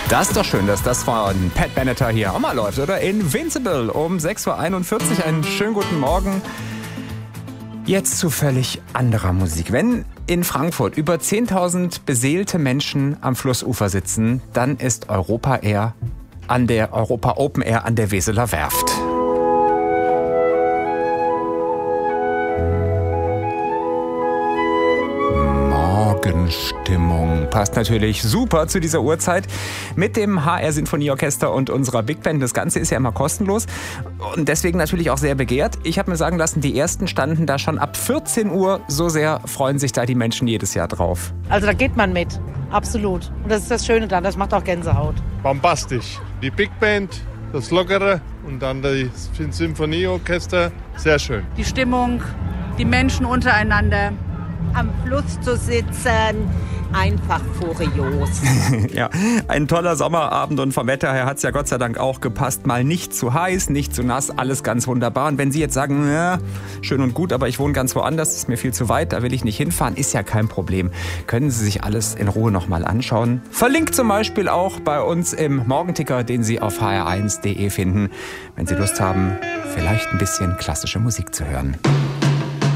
Das ist doch schön, dass das von Pat Benatar hier auch mal läuft, oder? Invincible um 6.41 Uhr. Einen schönen guten Morgen. Jetzt zu völlig anderer Musik. Wenn in Frankfurt über 10.000 beseelte Menschen am Flussufer sitzen, dann ist Europa Open Air an der Weseler Werft. Morgenstimmung. Passt natürlich super zu dieser Uhrzeit mit dem HR Sinfonieorchester und unserer Big Band. Das Ganze ist ja immer kostenlos und deswegen natürlich auch sehr begehrt. Ich habe mir sagen lassen, die ersten standen da schon ab 14 Uhr. So sehr freuen sich da die Menschen jedes Jahr drauf. Also da geht man mit, absolut. Und das ist das Schöne daran, das macht auch Gänsehaut. Bombastisch. Die Big Band, das Lockere und dann das Sinfonieorchester. Sehr schön. Die Stimmung, die Menschen untereinander. Am Fluss zu sitzen, einfach furios. Ja, ein toller Sommerabend und vom Wetter her hat es ja Gott sei Dank auch gepasst. Mal nicht zu heiß, nicht zu nass, alles ganz wunderbar. Und wenn Sie jetzt sagen, ja, schön und gut, aber ich wohne ganz woanders, das ist mir viel zu weit, da will ich nicht hinfahren, ist ja kein Problem. Können Sie sich alles in Ruhe nochmal anschauen. Verlinkt zum Beispiel auch bei uns im Morgenticker, den Sie auf hr1.de finden, wenn Sie Lust haben, vielleicht ein bisschen klassische Musik zu hören.